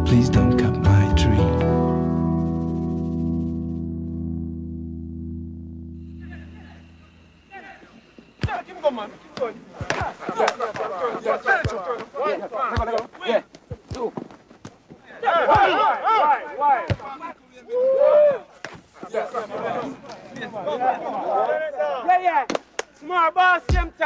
Please don't cut my tree. Yeah, small boss, same time.